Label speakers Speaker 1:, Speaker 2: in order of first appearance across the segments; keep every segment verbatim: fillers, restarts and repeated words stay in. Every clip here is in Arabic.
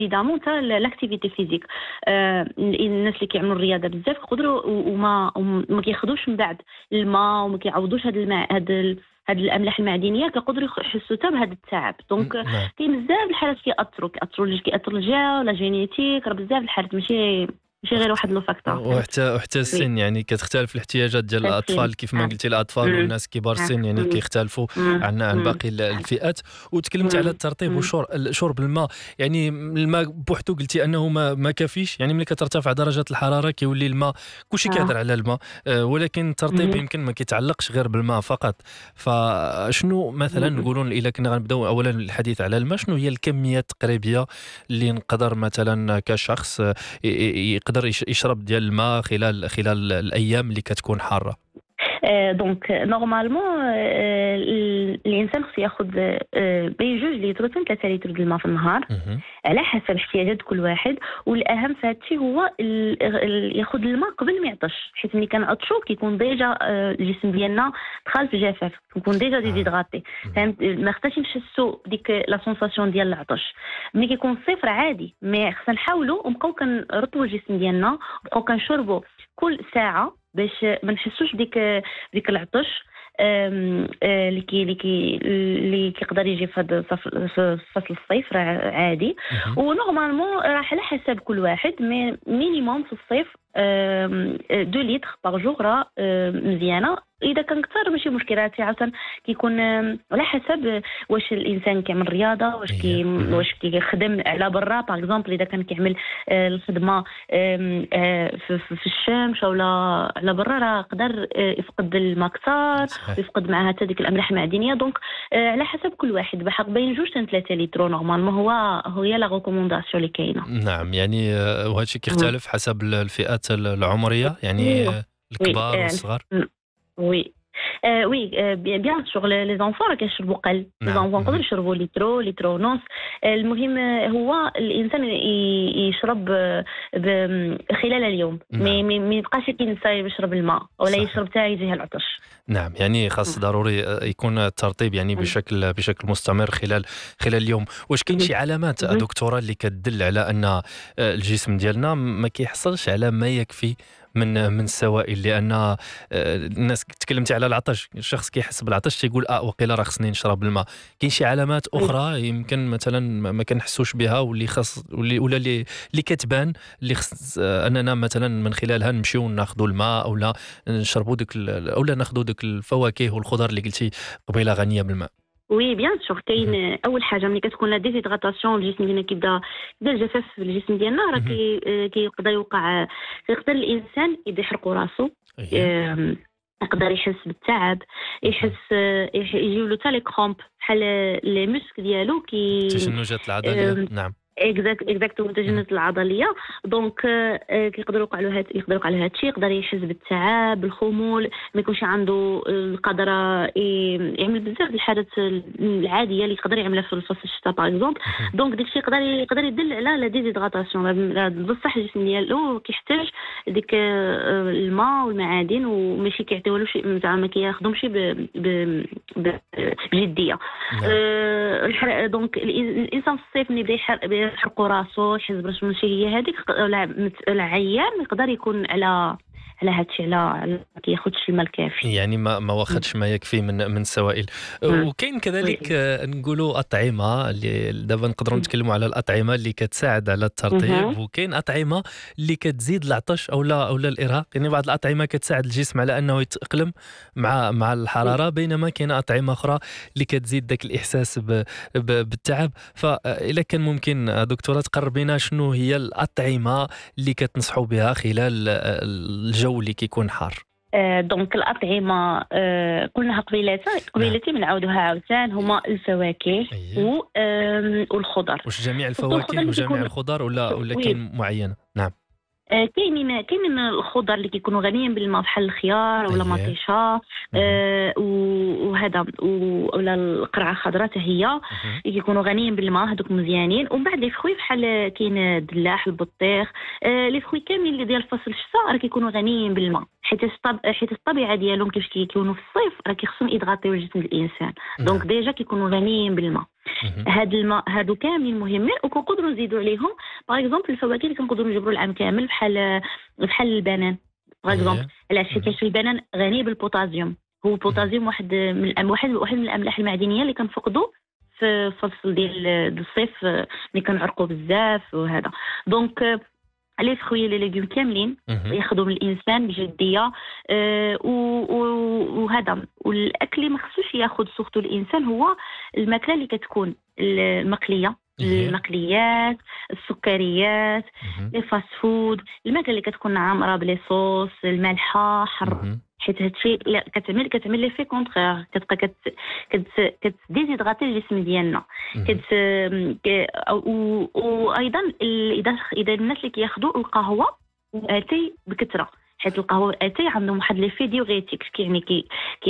Speaker 1: ايفيدامون حتى لاكتيفيتي فيزيك. آه الناس اللي كيعملوا الرياضه بزاف يقدروا وما وما كياخذوش من بعد الماء وما كيعوضوش هذا الماء هذا هاد الاملاح المعدنيه، كيقدروا يحسوا حتى بهذا التعب. دونك كاين بزاف الحالات كيأثروا كيأثروا كيأثر الجا ولا جينيتيك، راه بزاف الحالات ماشي ماشي غير واحد لو فاكتور.
Speaker 2: وحتى وحتى السن يعني كتختلف الاحتياجات ديال الاطفال كيف ما قلتي، الاطفال والناس كبار السن يعني كيختلفوا عن عن باقي الفئات. وتكلمت على الترطيب وشرب الماء، يعني الماء بوحدو قلتي انه ما ما كافيش، يعني ملي كترتفع درجه الحراره كيولي الماء كلشي كيهضر على الماء، ولكن الترطيب يمكن ما كيتعلقش غير بالماء فقط. فشنو مثلا نقولوا الا كنا غنبداو اولا الحديث على الماء، شنو هي الكميه التقريبيه اللي نقدر مثلا كشخص يقدر يشرب ديال الماء خلال خلال الايام اللي كتكون حاره؟
Speaker 1: دونك نورمالمون الانسان خصو ياخذ بين جوج لتر حتى ثلاثة لتر د الماء في النهار على حسب احتياجات كل واحد. والاهم في هذا الشيء هو ياخذ الماء قبل ما يعطش، حيت ملي كنعطشوا كيكون ديجا الجسم ديالنا دخل في الجفاف، كيكون ديجا ديزيدغاتي. فهمت؟ ما خصناش نحسوا ديك لا سونساسيون ديال العطش. ملي كيكون الصفر عادي، مي خصنا نحاولوا ونبقاو كنرطبوا الجسم ديالنا ونبقاو كنشربوا كل ساعه باش ما نحسوش بديك ديك العطش اللي كي اللي كي اللي كيقدر يجي في هذا فصل الصيف. راه عادي ونورمالمون راه على حسب كل واحد، مي مينيموم في الصيف دو لتر باغ جور راه مزيانه. اذا كان كثر ماشي مشكل، عاده كيكون على حسب واش الانسان كيعمل رياضه، واش كي واش كيخدم على برا. باغ اكزومبل اذا كان كيعمل الخدمه في الشمس ولا على برا، راه يقدر يفقد الماء كثر ويفقد معها حتى ديك الاملاح المعدنيه. دونك على حسب كل واحد بحق بين جوج حتى ثلاثة لتر نورمالمون هو هي لا ريكومونداسيون اللي كاينه.
Speaker 2: نعم، يعني وهذا الشيء كيختلف حسب الفئات العمريه، يعني الكبار والصغار.
Speaker 1: وي آه وي آه بيان سور لي زونفون راه كيشربوا قل، لي زونفون يقدروا يشربوا لترو لترو ونص. المهم هو الانسان يشرب خلال اليوم، ما ما يبقاش كينسى يشرب الماء ولا يشرب حتى يجيه العطش.
Speaker 2: نعم، يعني خاص ضروري يكون الترطيب يعني بشكل بشكل مستمر خلال خلال اليوم. واش كاين شي علامات دكتوره اللي كتدل على ان الجسم ديالنا ما كيحصلش على ما يكفي من من السوائل؟ لان الناس تكلمتي على العطش، الشخص كيحس بالعطش تيقول اه وقيلا راه خصني نشرب الماء. كاين شي علامات اخرى يمكن مثلا ما كنحسوش بها واللي خاص واللي ولا اللي اللي كتبان اللي خص اننا مثلا من خلالها نمشيو ناخذوا الماء اولا نشربوا ديك اولا ناخذوا ديك الفواكه والخضر اللي قلتي قبيله غنيه بالماء؟
Speaker 1: وي بيان سور. كاين اول حاجه ملي كتكون لا ديزيدغاتاسيون الجسم ديالنا كيبدا كيبدا الجفاف في الجسم ديالنا، راه كيقدر يوقع يقدر الانسان يبدا يحرق راسو، يقدر يحس بالتعب، يحس يجيو له حتى لي كرومب بحال لي موسك ديالو كي
Speaker 2: تشنجات العضليه. نعم
Speaker 1: اكزاكت اكزاكت التجنس العضليه. دونك كيقدر يوقع له هاد يقدر يوقع له هذا الشيء، يقدر يحس بالتعب بالخمول، ما يكونش عنده القدر يعمل بزاف د الحاجات العاديه اللي يقدر يعملها في فصل الشتاء باغ اكزومبل. دونك داك الشيء يقدر يقدر يدل على لا ديزيدغاتاسيون. بصح الجسم ديالو كيحتاج ديك الماء والمعادن وماشي كيعطيو له شي زعما ما كياخذهمش بجديه. دونك الانسان في الصيف ملي يبدا يحرقوا راسو يحس براسو ماشي هي هذيك ولا عيان، يقدر يكون على على هادشي على ما كياخذش الماء الكافي، يعني
Speaker 2: ما ما واخدش ما يكفي من من السوائل. وكاين كذلك نقولوا اطعمه اللي دابا نقدروا نتكلموا على الاطعمه اللي كتساعد على الترطيب، وكاين اطعمه اللي كتزيد العطش او لا او لا الارهاق. يعني بعض الاطعمه كتساعد الجسم على انه يتاقلم مع مع الحراره، بينما كاين اطعمه اخرى اللي كتزيد ذاك الاحساس بالتعب. فاذا كان ممكن دكتوره تقربينا شنو هي الاطعمه اللي كتنصحوا بها خلال الجو اللي كيكون حار؟
Speaker 1: آه دونك الأطعمة آه قلناها قبيلتها قبيلتي بنعاودوها عاوتان، هما الفواكه و آه والخضر.
Speaker 2: واش جميع الفواكه وجميع الخضر ولا ولا كاين معينة؟ نعم
Speaker 1: آه كاينين كاينين الخضر اللي كيكونوا غنيين بالماء بحال الخيار ولا مطيشه، آه وهذا ولا القرعه الخضراء حتى هي اللي كيكونوا غنيين بالماء، هذوك مزيانين. ومن بعد لي فخوي بحال كاين الدلاح البطيخ، آه لي فخوي كاملين اللي ديال فصل الشتاء راه كيكونوا غنيين بالماء، حيت حيت الطبيعه ديالهم كيفاش كيكونوا في الصيف راه كيخصهم يضغطيو جسم الانسان، دونك ديجا كيكونوا غنيين بالماء. هاد الماء هادو كاملين مهمين، وكنقدروا نزيدوا عليهم باغ اكزومبل الفواكه اللي كنقدروا نجبروا العام كامل بحال بحال البنان باغ اكزومبل. علاش؟ حيت البنان غني بالبوتاسيوم، هو البوتاسيوم واحد من الأم واحد واحد من الاملاح المعدنيه اللي كنفقدوا في فصل ديال الصيف ملي كنعرقوا بزاف وهذا. دونك لي فخوي لي ليغوم كاملين ياخذوا من الانسان بجديه. أه وهذا والاكل اللي ما خصوش ياخذ سورتو الانسان هو الماكله اللي كتكون المقليه، المقليات، السكريات، لي فاست فود، الماكله اللي كتكون عامره بلي صوص المالحه حر، حيت هادشي لا كتعمل كتعمل لي في كونطرير، كتبقى كت كت كتديزيدغاتي الجسم ديالنا. كت وايضا اذا اذا الناس اللي كياخذوا القهوه والاتاي بكثره، حيت القهوه والاتاي عندهم واحد لي في ديوريتيك، يعني كي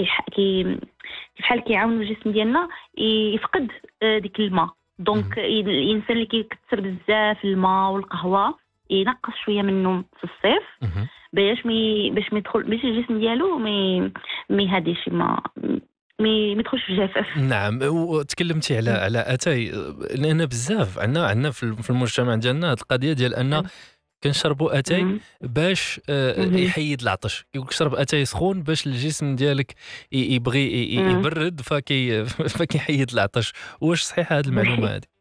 Speaker 1: كي بحال كيعاونوا الجسم ديالنا يفقد ديك الماء. دونك الانسان اللي كيكثر بزاف الماء والقهوه ينقص شويه منهم في الصيف باش مي باش ما يدخل باش الجسم ديالو مي مي هاديش ما مي ما يدخلش في الجفاف.
Speaker 2: نعم، وتكلمتي على على اتاي، لان بزاف عندنا عندنا في المجتمع ديالنا هذه القضيه ديال ان كنشربوا اتاي باش يحيد العطش، كيقول لك شرب اتاي سخون باش الجسم ديالك يبغي يبرد فكي فكيحيد العطش. واش صحيحه هذه المعلومه هذه؟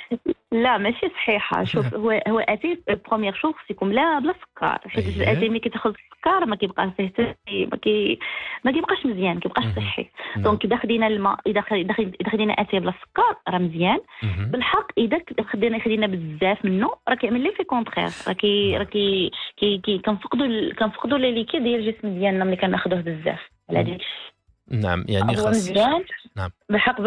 Speaker 1: لا ماشي صحيحه. شوف هو هو اتاي بروميير شوف يكون لا بلا سكر، حيت الاتاي ملي كتاخذ السكر ما كيبقاش فيه ما كي ما كيبقاش مزيان، ما كيبقاش صحي. دونك اذا خدينا الماء اذا اذا خدينا اتاي بلا سكر راه مزيان بالحق. اذا خدينا خدينا بزاف منه راه كيعمل لي في كونطرير، راه كي راه كي كي كنفقدوا كنفقدوا لي ليكيد ديال الجسم ديالنا ملي كناخذوه بزاف على هذا الشيء.
Speaker 2: نعم يعني خاص
Speaker 1: نعم بالحق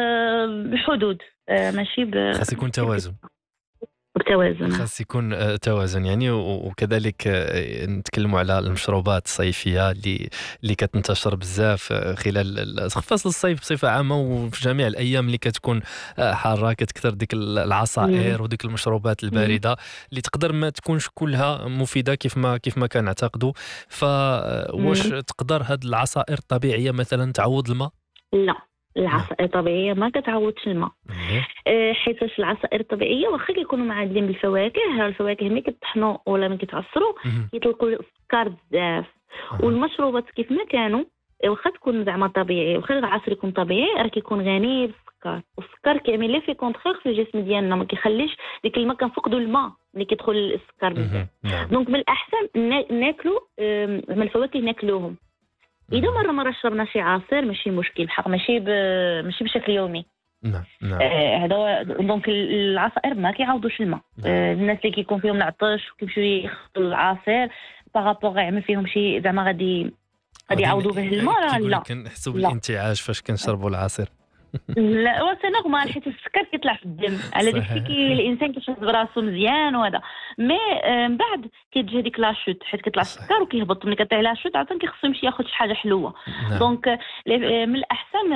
Speaker 1: بحدود، ماشي ب
Speaker 2: خاص يكون توازن
Speaker 1: بالتوازن،
Speaker 2: خاص يكون توازن يعني. وكذلك نتكلموا على المشروبات الصيفيه اللي اللي كتنتشر بزاف خلال فصل الصيف بصفه عامه، وفي جميع الايام اللي كتكون حاره كتكثر ديك العصائر وديك المشروبات البارده اللي تقدر ما تكونش كلها مفيده كيف ما كيف ما كنعتقدوا. فواش تقدر هاد العصائر الطبيعيه مثلا تعوض الماء؟
Speaker 1: لا، العصائر الطبيعيه ما كتعوضش الماء، حيت العصائر الطبيعيه واخا كيكونوا معادلين بالفواكه، الفواكه ملي كتطحنوا ولا ملي كتعصروا كيطلقوا السكر بزاف. والمشروبات كيف ما كانوا واخا تكون زعما طبيعي، واخا العصير يكون طبيعي راه كيكون غني بالسكر، والسكر كيعمل لي في كونطرير في الجسم ديالنا، ما كيخليش ديك الماء كنفقدوا الماء ملي كيدخل السكر بزاف. دونك من الاحسن ناكلوا من الفواكه ناكلوهم. اذا مره مره شربنا شي عصير ماشي مشكل بحق، ماشي ب... ماشي بشكل يومي.
Speaker 2: نعم نعم.
Speaker 1: هذا آه دونك العصائر ما كيعوضوش الماء. آه الناس اللي كيكون فيهم العطش وكيمشيو ياخذوا العصير بارابور يعمل فيهم شي زعما غادي غادي يعوضوا به الماء، لا
Speaker 2: كنحسوا بالانتعاش فاش كنشربوا العصير.
Speaker 1: لا هو سي نورمال حيت السكر كيطلع في الدم، على داك الشيء كي الانسان كيحس براسو مزيان وهذا. مي من بعد كتجي ديك لاشوت حيت كيطلع السكر وكيهبط، ملي كطيح لاشوت عاد كيخصو يمشي ياخذ شي حاجه حلوه. دونك من الاحسن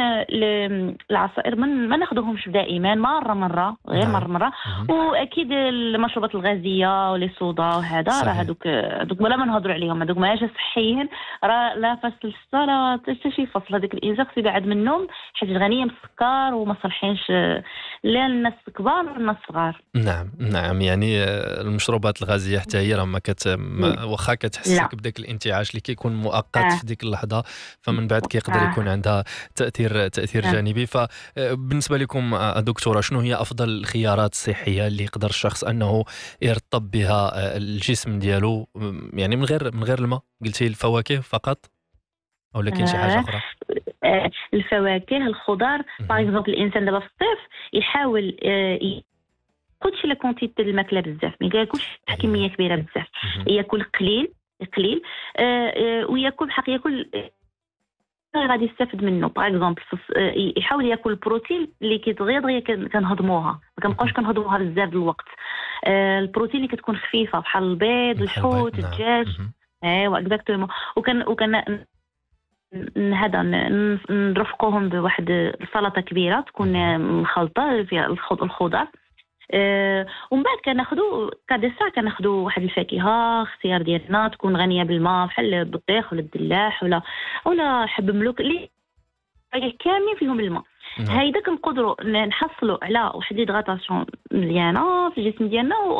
Speaker 1: العصائر ما ناخذوهمش دائما، مره مره غير مره مره. واكيد المشروبات الغازيه ولي صودا وهذا راه هذوك هذوك ولا ما نهضروا عليهم، هذوك ماشي صحيين، راه لا فصل الشتا لا حتى شي فصل. هذاك الانسان خصو يبعد منهم حيت غنيه بالسكر وما صالحينش لا الناس الكبار ولا الناس الصغار.
Speaker 2: نعم نعم، يعني المشروبات الغازيه حتى هي راه ما كت واخا كتحسك بداك الانتعاش اللي كيكون مؤقت آه. في ديك اللحظه، فمن بعد كيقدر آه. يكون عندها تاثير تاثير آه. جانبي. فبالنسبه لكم دكتوره شنو هي افضل الخيارات الصحيه اللي يقدر الشخص انه يرطب بها الجسم ديالو، يعني من غير من غير الماء؟ قلتي الفواكه فقط او لكن شي حاجه اخرى؟
Speaker 1: آه الفواكه الخضار باغ اكزومبل. الانسان دابا في الصيف يحاول آه ياكلش لا كونتيتي الماكله بزاف، ما ياكلش كميه كبيره بزاف، ياكل قليل قليل آه آه وياكل بحق ياكل غادي يستافد منه. باغ اكزومبل يحاول ياكل البروتين اللي كيدغيا دغيا كنهضموها، ما كنبقاوش كنهضموها بزاف د الوقت. آه البروتين اللي كتكون خفيفه بحال البيض، الحوت، الدجاج. ايوا اكزاكتومون. وكان وكان هذا نرفقوهم بواحد السلطه كبيره تكون مخلطه فيها الخضر. أه ومن بعد كناخذوا كديسير كناخذوا واحد الفاكهه اختيار ديالنا تكون غنيه بالماء بحال البطيخ ولا الدلاح ولا ولا حب ملوك اللي كاملين فيهم الماء. هيدا كنقدروا نحصلوا على واحد ليدغاتاسيون مزيانه في الجسم ديالنا